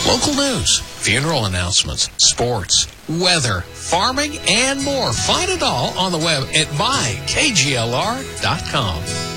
Local news, funeral announcements, sports, weather, farming, and more. Find it all on the web at mykglr.com.